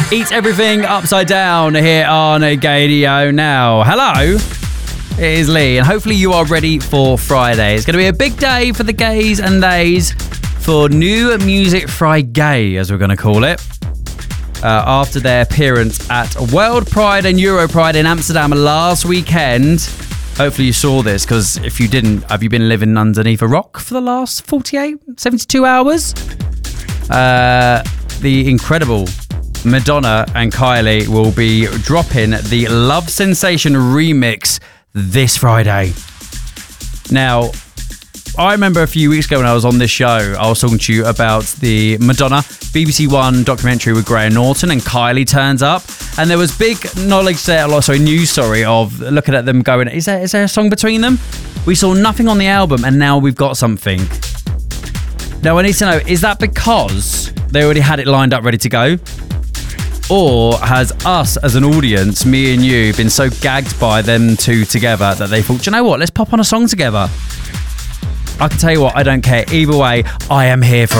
Eats Everything Upside Down here on Gaydio now. Hello, it is Lee, and hopefully you are ready for Friday. It's going to be a big day for the gays and theys for New Music Friday, as we're going to call it. After their appearance at World Pride and Euro Pride in Amsterdam last weekend. Hopefully you saw this, because if you didn't, have you been living underneath a rock for the last 72 hours? The incredible Madonna and Kylie will be dropping the Love Sensation remix this Friday. Now, I remember a few weeks ago when I was on this show, I was talking to you about the Madonna BBC One documentary with Graham Norton, and Kylie turns up, and there was big news story of looking at them going, is there a song between them? We saw nothing on the album, and now we've got something. Now I need to know, is that because they already had it lined up ready to go? Or has us as an audience, me and you, been so gagged by them two together that they thought, you know what, let's pop on a song together? I can tell you what, I don't care. Either way, I am here for